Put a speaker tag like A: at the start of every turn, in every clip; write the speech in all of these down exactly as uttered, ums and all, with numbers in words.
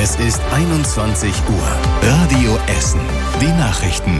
A: Es ist einundzwanzig Uhr. Radio Essen. Die Nachrichten.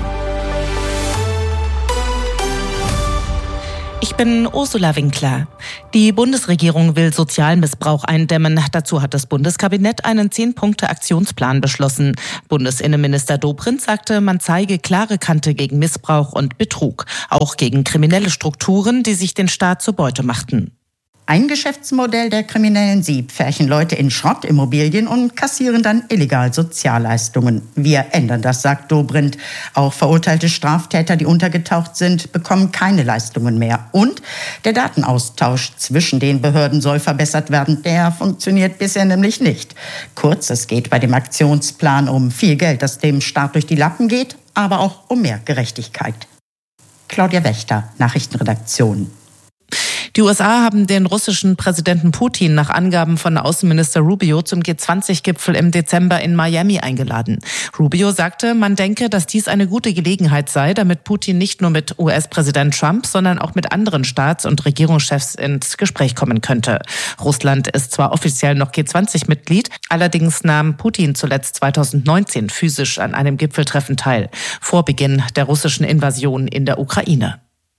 B: Ich bin Ursula Winkler. Die Bundesregierung will Sozialmissbrauch eindämmen. Dazu hat das Bundeskabinett einen Zehn-Punkte-Aktionsplan beschlossen. Bundesinnenminister Dobrindt sagte, man zeige klare Kante gegen Missbrauch und Betrug. Auch gegen kriminelle Strukturen, die sich den Staat zur Beute machten.
C: Ein Geschäftsmodell der Kriminellen. Sie pferchen Leute in Schrottimmobilien und kassieren dann illegal Sozialleistungen. Wir ändern das, sagt Dobrindt. Auch verurteilte Straftäter, die untergetaucht sind, bekommen keine Leistungen mehr. Und der Datenaustausch zwischen den Behörden soll verbessert werden. Der funktioniert bisher nämlich nicht. Kurz, es geht bei dem Aktionsplan um viel Geld, das dem Staat durch die Lappen geht, aber auch um mehr Gerechtigkeit. Claudia Wächter, Nachrichtenredaktion.
B: Die U S A haben den russischen Präsidenten Putin nach Angaben von Außenminister Rubio zum G zwanzig Gipfel im Dezember in Miami eingeladen. Rubio sagte, man denke, dass dies eine gute Gelegenheit sei, damit Putin nicht nur mit U S-Präsident Trump, sondern auch mit anderen Staats- und Regierungschefs ins Gespräch kommen könnte. Russland ist zwar offiziell noch G zwanzig Mitglied, allerdings nahm Putin zuletzt zweitausendneunzehn physisch an einem Gipfeltreffen teil, vor Beginn der russischen Invasion in der Ukraine.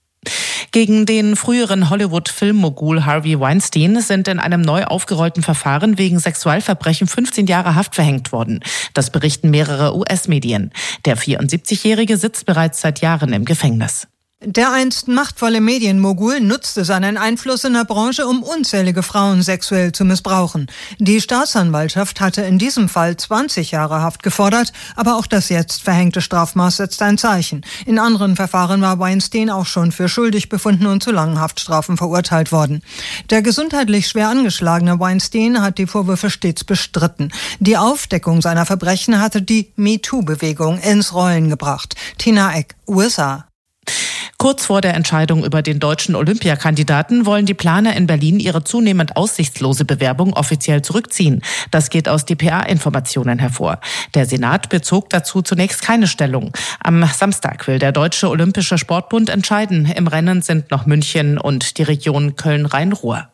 B: Gegen den früheren Hollywood-Filmmogul Harvey Weinstein sind in einem neu aufgerollten Verfahren wegen Sexualverbrechen fünfzehn Jahre Haft verhängt worden. Das berichten mehrere U S-Medien. Der vierundsiebzigjährige sitzt bereits seit Jahren im Gefängnis.
D: Der einst machtvolle Medienmogul nutzte seinen Einfluss in der Branche, um unzählige Frauen sexuell zu missbrauchen. Die Staatsanwaltschaft hatte in diesem Fall zwanzig Jahre Haft gefordert, aber auch das jetzt verhängte Strafmaß setzt ein Zeichen. In anderen Verfahren war Weinstein auch schon für schuldig befunden und zu langen Haftstrafen verurteilt worden. Der gesundheitlich schwer angeschlagene Weinstein hat die Vorwürfe stets bestritten. Die Aufdeckung seiner Verbrechen hatte die MeToo-Bewegung ins Rollen gebracht. Tina Eck, U S A.
B: Kurz vor der Entscheidung über den deutschen Olympiakandidaten wollen die Planer in Berlin ihre zunehmend aussichtslose Bewerbung offiziell zurückziehen. Das geht aus D P A-Informationen hervor. Der Senat bezog dazu zunächst keine Stellung. Am Samstag will der Deutsche Olympische Sportbund entscheiden. Im Rennen sind noch München und die Region Köln-Rhein-Ruhr.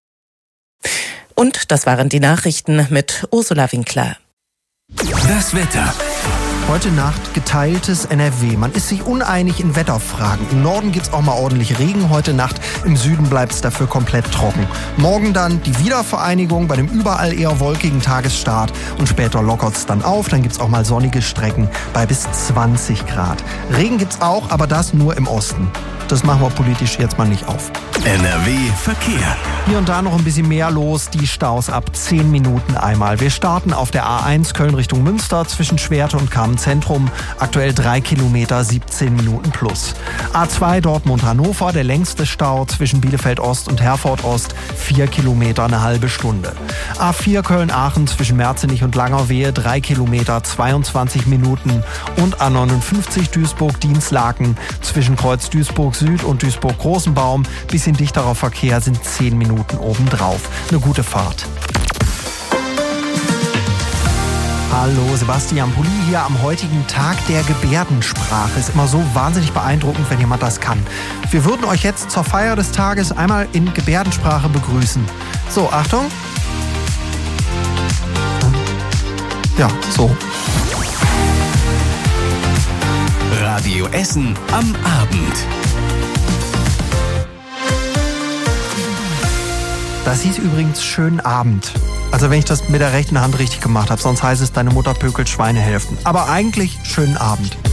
B: Und das waren die Nachrichten mit Ursula Winkler.
A: Das Wetter.
E: Heute Nacht geteiltes N R W. Man ist sich uneinig in Wetterfragen. Im Norden gibt's auch mal ordentlich Regen heute Nacht. Im Süden bleibt's dafür komplett trocken. Morgen dann die Wiedervereinigung bei dem überall eher wolkigen Tagesstart. Und später lockert's dann auf. Dann gibt's auch mal sonnige Strecken bei bis zwanzig Grad. Regen gibt's auch, aber das nur im Osten. Das machen wir politisch jetzt mal nicht auf.
A: N R W Verkehr.
E: Hier und da noch ein bisschen mehr los. Die Staus ab zehn Minuten einmal. Wir starten auf der A eins Köln Richtung Münster zwischen Schwerte und Kamen-Zentrum. Aktuell drei Kilometer, siebzehn Minuten plus. A zwei Dortmund-Hannover, der längste Stau zwischen Bielefeld-Ost und Herford-Ost. vier Kilometer, eine halbe Stunde. A vier Köln-Aachen zwischen Merzenich und Langerwehe, drei Kilometer, zweiundzwanzig Minuten. Und A neunundfünfzig Duisburg-Dienstlaken zwischen Kreuz Duisburg Süd und Duisburg-Großenbaum. Bisschen dichterer Verkehr sind zehn Minuten obendrauf. Eine gute Fahrt. Hallo, Sebastian Pulli hier am heutigen Tag der Gebärdensprache. Ist immer so wahnsinnig beeindruckend, wenn jemand das kann. Wir würden euch jetzt zur Feier des Tages einmal in Gebärdensprache begrüßen. So, Achtung. Ja, so.
A: Radio Essen am Abend.
E: Das hieß übrigens schönen Abend. Also wenn ich das mit der rechten Hand richtig gemacht habe, sonst heißt es, deine Mutter pökelt Schweinehälften. Aber eigentlich schönen Abend.